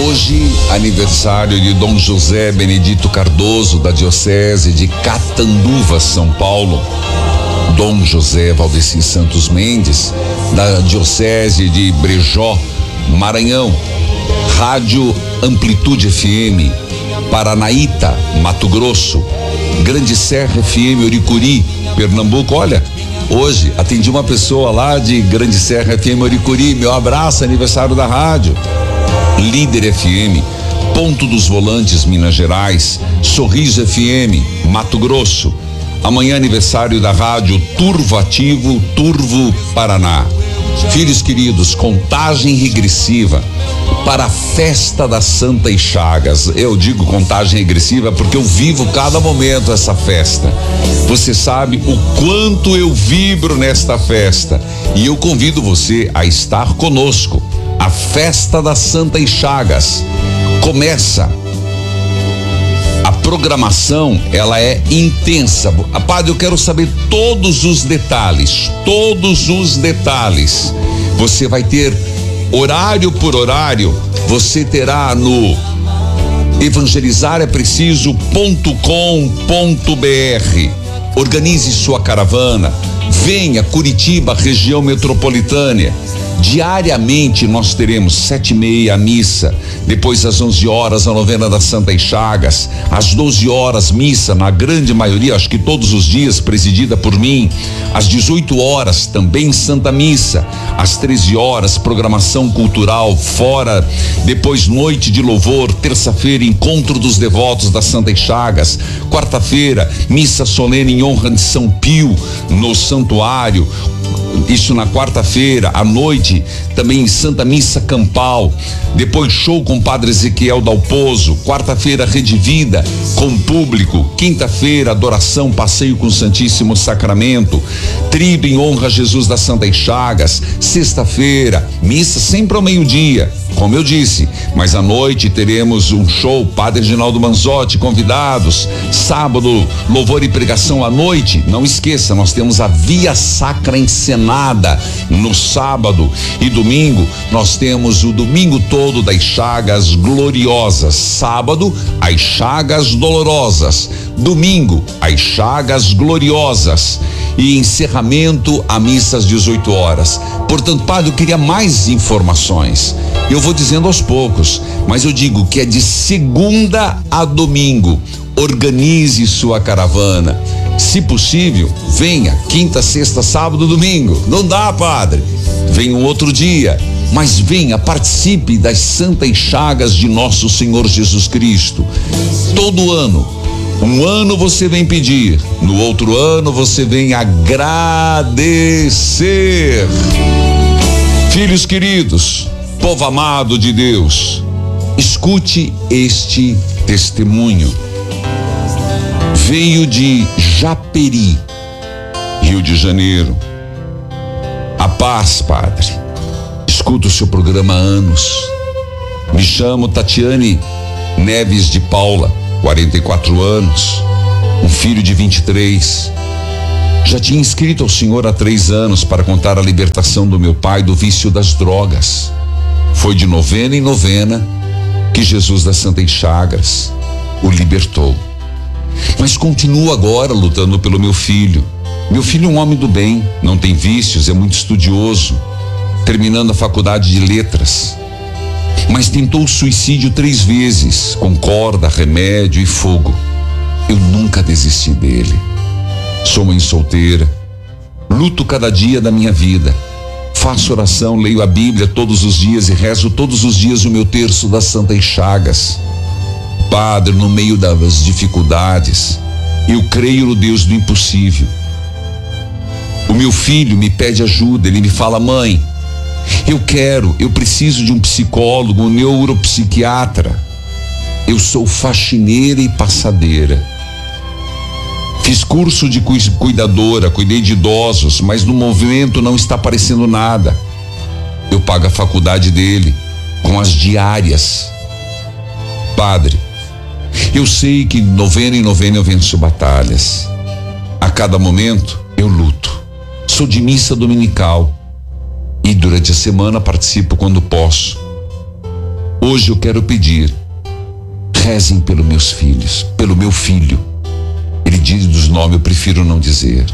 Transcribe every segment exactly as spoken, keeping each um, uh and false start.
Hoje, aniversário de Dom José Benedito Cardoso, da Diocese de Catanduva, São Paulo. Dom José Valdeci Santos Mendes, da Diocese de Brejó, Maranhão. Rádio Amplitude F M, Paranaíta, Mato Grosso. Grande Serra F M, Oricuri, Pernambuco. Olha, hoje atendi uma pessoa lá de Grande Serra F M, Oricuri. Meu abraço, aniversário da rádio. Líder F M, Ponto dos Volantes, Minas Gerais. Sorriso F M, Mato Grosso. Amanhã aniversário da rádio Turvo Ativo, Turvo, Paraná. Filhos queridos, contagem regressiva para a festa da Santa e Chagas. Eu digo contagem regressiva porque eu vivo cada momento essa festa. Você sabe o quanto eu vibro nesta festa e eu convido você a estar conosco. A festa da Santa e Chagas começa. A programação, ela é intensa. Padre, eu quero saber todos os detalhes, todos os detalhes. Você vai ter horário por horário, você terá no evangelizar é preciso ponto com ponto br. Organize sua caravana, venha Curitiba, região metropolitana. Diariamente nós teremos sete e meia a missa, depois às onze horas a novena da Santa e Chagas, às doze horas missa, na grande maioria, acho que todos os dias, presidida por mim, às dezoito horas também Santa Missa, às treze horas programação cultural fora, depois noite de louvor, terça-feira encontro dos devotos da Santa e Chagas, quarta-feira missa solene em honra de São Pio no santuário. Isso na quarta-feira, à noite, também Santa Missa Campal. Depois show com Padre Ezequiel Dalpozo. Quarta-feira, Rede Vida com público. Quinta-feira, adoração, passeio com o Santíssimo Sacramento. Trido em honra a Jesus da Santa e Chagas. Sexta-feira, missa sempre ao meio-dia, como eu disse, mas à noite teremos um show, Padre Reginaldo Manzotti, convidados. Sábado, louvor e pregação à noite. Não esqueça, nós temos a Via Sacra encenada no sábado. E domingo, nós temos o domingo todo das chagas gloriosas. Sábado, as chagas dolorosas. Domingo, as chagas gloriosas. E encerramento a missa às dezoito horas. Portanto, padre, eu queria mais informações. Eu vou dizendo aos poucos, mas eu digo que é de segunda a domingo. Organize sua caravana. Se possível, venha quinta, sexta, sábado, domingo. Não dá, padre. Venha um outro dia. Mas venha, participe das santas chagas de nosso Senhor Jesus Cristo. Todo ano. Um ano você vem pedir, no outro ano você vem agradecer. Filhos queridos, povo amado de Deus, escute este testemunho. Veio de Japeri, Rio de Janeiro. A paz, padre. Escuto o seu programa há anos. Me chamo Tatiane Neves de Paula, quarenta e quatro anos, um filho de vinte e três. Já tinha inscrito ao Senhor há três anos para contar a libertação do meu pai do vício das drogas. Foi de novena em novena que Jesus das Santas Chagas o libertou. Mas continuo agora lutando pelo meu filho. Meu filho é um homem do bem, não tem vícios, é muito estudioso, terminando a faculdade de letras. Mas tentou o suicídio três vezes, com corda, remédio e fogo. Eu nunca desisti dele. Sou mãe solteira, luto cada dia da minha vida. Faço oração, leio a Bíblia todos os dias e rezo todos os dias o meu terço das Santas Chagas. Padre, no meio das dificuldades, eu creio no Deus do impossível. O meu filho me pede ajuda, ele me fala: mãe, eu quero, eu preciso de um psicólogo, um neuropsiquiatra. Eu sou faxineira e passadeira. Fiz curso de cuidadora, cuidei de idosos, mas no momento não está aparecendo nada. Eu pago a faculdade dele com as diárias. Padre, eu sei que novena em novena eu venço batalhas. A cada momento eu luto. Sou de missa dominical e durante a semana participo quando posso. Hoje eu quero pedir, rezem pelos meus filhos, pelo meu filho. Ele diz dos nomes, eu prefiro não dizer.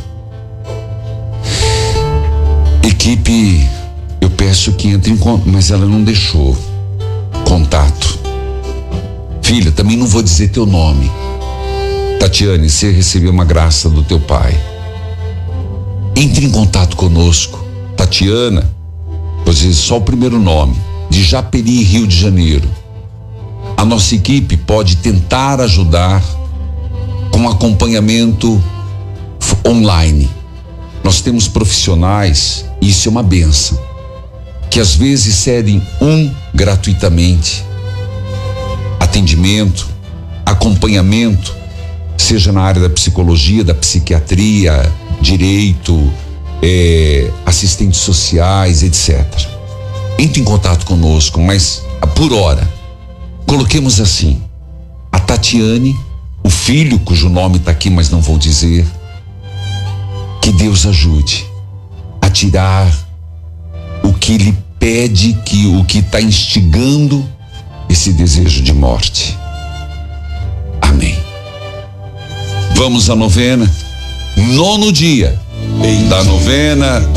Equipe, eu peço que entre em contato, mas ela não deixou contato. Filha, também não vou dizer teu nome. Tatiane, você recebeu uma graça do teu pai. Entre em contato conosco. Tatiana, vou dizer só o primeiro nome, de Japeri, Rio de Janeiro. A nossa equipe pode tentar ajudar com acompanhamento online. Nós temos profissionais, e isso é uma bênção, que às vezes cedem um gratuitamente atendimento, acompanhamento, seja na área da psicologia, da psiquiatria, direito, é, assistentes sociais, etcétera. Entre em contato conosco, mas por hora, coloquemos assim: a Tatiane, o filho cujo nome está aqui, mas não vou dizer, que Deus ajude a tirar o que lhe pede, que o que está instigando esse desejo de morte. Amém. Vamos à novena. Nono dia da novena